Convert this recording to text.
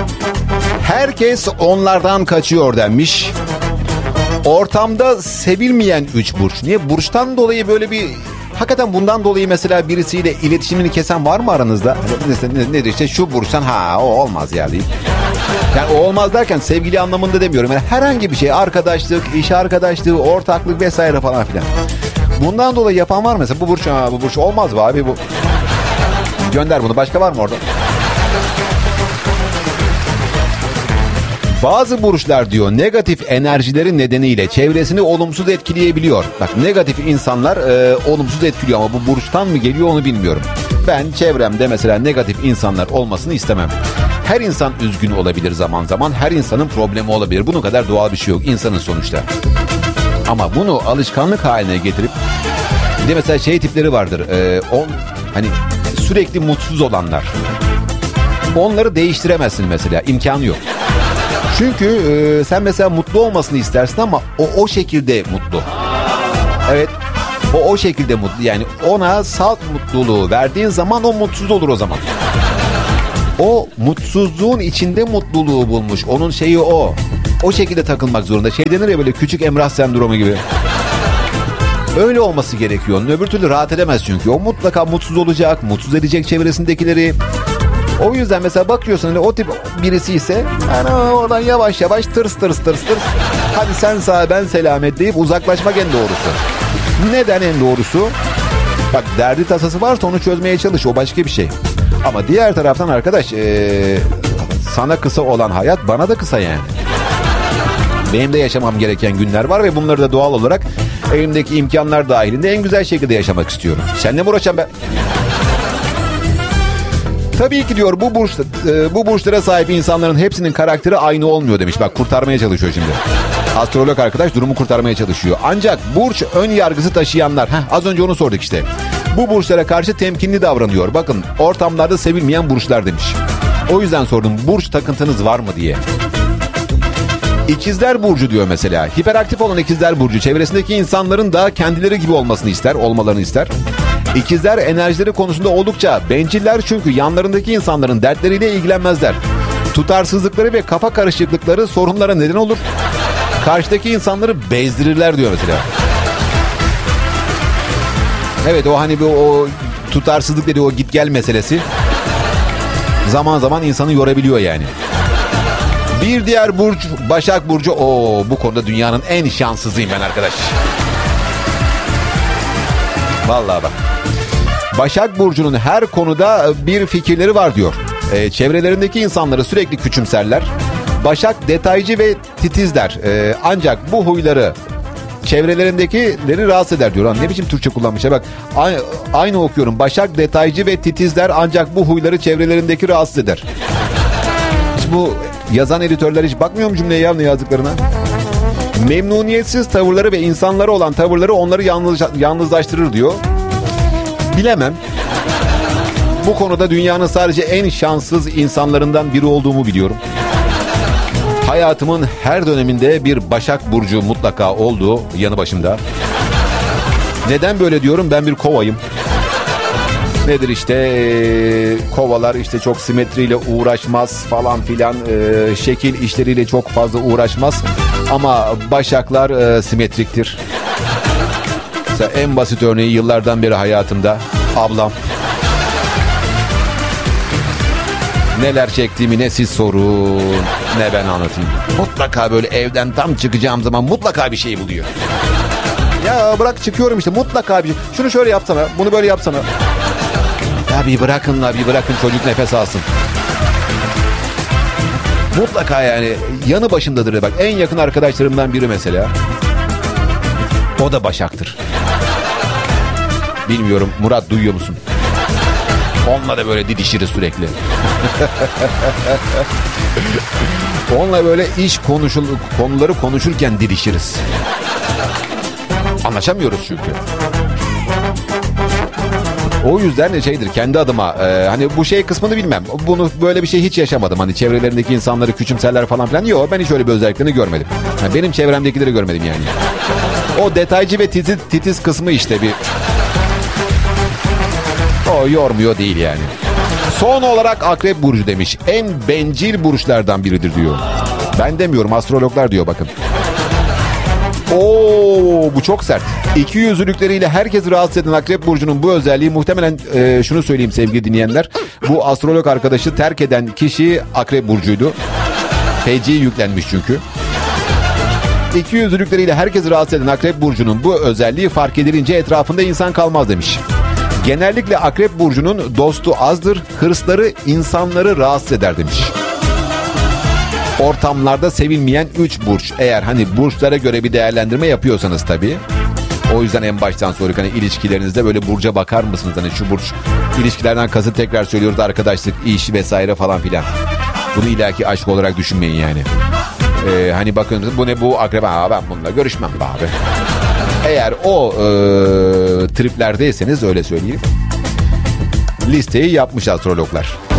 Herkes onlardan kaçıyor denmiş. Ortamda sevilmeyen 3 burç. Niye? Burçtan dolayı böyle bir... Hakikaten bundan dolayı mesela birisiyle iletişimini kesen var mı aranızda? Nedir işte şu burçtan o olmaz ya deyip. Yani o olmaz derken sevgili anlamında demiyorum. Yani herhangi bir şey, arkadaşlık, iş arkadaşlığı, ortaklık vesaire falan filan. Bundan dolayı yapan var mı? Mesela bu burç olmaz be abi bu. Gönder bunu. Başka var mı orada? Bazı burçlar diyor negatif enerjileri nedeniyle çevresini olumsuz etkileyebiliyor. Bak negatif insanlar olumsuz etkiliyor ama bu burçtan mı geliyor onu bilmiyorum. Ben çevremde mesela negatif insanlar olmasını istemem. Her insan üzgün olabilir zaman zaman. Her insanın problemi olabilir. Bunun kadar doğal bir şey yok insanın sonuçta. Ama bunu alışkanlık haline getirip bir de mesela tipleri vardır. Hani sürekli mutsuz olanlar. Onları değiştiremezsin mesela. İmkanı yok. Çünkü sen mesela mutlu olmasını istersin ama o şekilde mutlu. Evet. O şekilde mutlu. Yani ona salt mutluluğu verdiğin zaman o mutsuz olur o zaman. O mutsuzluğun içinde mutluluğu bulmuş. Onun şeyi o. O şekilde takılmak zorunda. Denir ya böyle küçük Emrah sendromu gibi. Öyle olması gerekiyor. Öbür türlü rahat edemez çünkü. O mutlaka mutsuz olacak. Mutsuz edecek çevresindekileri. O yüzden mesela bakıyorsun hani o tip birisi ise oradan yavaş yavaş tırs. Hadi sen sağ ben selamet deyip uzaklaşmak en doğrusu. Neden en doğrusu? Bak derdi tasası varsa onu çözmeye çalış. O başka bir şey. Ama diğer taraftan arkadaş sana kısa olan hayat bana da kısa yani. Benim de yaşamam gereken günler var ve bunları da doğal olarak elimdeki imkanlar dahilinde en güzel şekilde yaşamak istiyorum. Seninle mi uğraşacağım ben? Tabii ki diyor bu burçlara sahip insanların hepsinin karakteri aynı olmuyor demiş. Bak kurtarmaya çalışıyor şimdi. Astrolog arkadaş durumu kurtarmaya çalışıyor. Ancak burç ön yargısı taşıyanlar. Az önce onu sorduk işte. Bu burçlara karşı temkinli davranıyor. Bakın ortamlarda sevilmeyen burçlar demiş. O yüzden sordum burç takıntınız var mı diye. İkizler burcu diyor mesela. Hiperaktif olan ikizler burcu çevresindeki insanların da kendileri gibi olmalarını ister. İkizler enerjileri konusunda oldukça benciller çünkü yanlarındaki insanların dertleriyle ilgilenmezler. Tutarsızlıkları ve kafa karışıklıkları sorunlara neden olur. Karşıdaki insanları bezdirirler diyor mesela. Evet o hani o tutarsızlık dediği o git gel meselesi zaman zaman insanı yorabiliyor yani. Bir diğer burç Başak Burcu. Bu konuda dünyanın en şanssızıyım ben arkadaş. Vallahi bak. Başak Burcu'nun her konuda bir fikirleri var diyor. Çevrelerindeki insanları sürekli küçümserler. Başak detaycı ve titizler. Ancak bu huyları çevrelerindekileri rahatsız eder diyor. Ne biçim Türkçe kullanmış ya bak. Aynı okuyorum. Başak detaycı ve titizler ancak bu huyları çevrelerindeki rahatsız eder. Hiç bu yazan editörler hiç bakmıyor mu cümleye ya ne yazdıklarına? Memnuniyetsiz tavırları ve insanlara olan tavırları onları yalnızlaştırır diyor. Bilemem. Bu konuda dünyanın sadece en şanssız insanlarından biri olduğumu biliyorum. Hayatımın her döneminde bir Başak Burcu mutlaka oldu yanı başımda. Neden böyle diyorum? Ben bir kovayım. Nedir işte kovalar işte çok simetriyle uğraşmaz falan filan, şekil işleriyle çok fazla uğraşmaz. Ama Başaklar simetriktir. Mesela en basit örneği yıllardan beri hayatımda ablam. Neler çektiğimi ne siz sorun ne ben anlatayım. Mutlaka böyle evden tam çıkacağım zaman mutlaka bir şey buluyor. Ya bırak çıkıyorum işte mutlaka bir şey. Şunu şöyle yapsana, bunu böyle yapsana. Ya bir bırakın çocuk nefes alsın. Mutlaka yani yanı başındadır. Bak en yakın arkadaşlarımdan biri mesela. O da Başak'tır. Bilmiyorum Murat duyuyor musun? Onunla da böyle didişiriz sürekli. Onunla böyle iş konuları konuşurken didişiriz. Anlaşamıyoruz çünkü. O yüzden de şeydir kendi adıma hani bu şey kısmını bilmem. Bunu böyle bir şey hiç yaşamadım. Hani çevrelerindeki insanları küçümserler falan filan. Yok ben hiç öyle bir özelliklerini görmedim. Yani benim çevremdekileri görmedim yani. O detaycı ve titiz kısmı işte bir... O yormuyor değil yani. Son olarak Akrep Burcu demiş. En bencil burçlardan biridir diyor. Ben demiyorum, astrologlar diyor bakın. Oo, bu çok sert. İkiyüzlülükleriyle herkesi rahatsız eden Akrep Burcu'nun bu özelliği muhtemelen şunu söyleyeyim sevgili dinleyenler. Bu astrolog arkadaşı terk eden kişi Akrep Burcu'ydu. Feci yüklenmiş çünkü. İkiyüzlülükleriyle herkesi rahatsız eden Akrep Burcu'nun bu özelliği fark edilince etrafında insan kalmaz demiş. Genellikle Akrep Burcu'nun dostu azdır, hırsları insanları rahatsız eder demiş. Ortamlarda sevilmeyen 3 burç. Eğer hani burçlara göre bir değerlendirme yapıyorsanız tabii. O yüzden en baştan sonra hani ilişkilerinizde böyle burca bakar mısınız? Hani şu burç, ilişkilerden kasıt tekrar söylüyoruz, arkadaşlık, iş vesaire falan filan. Bunu ilaki aşk olarak düşünmeyin yani. Hani bakın bu ne, bu akrep, ben bununla görüşmem be abi. Eğer o triplerdeyseniz öyle söyleyeyim. Listeyi yapmış astrologlar.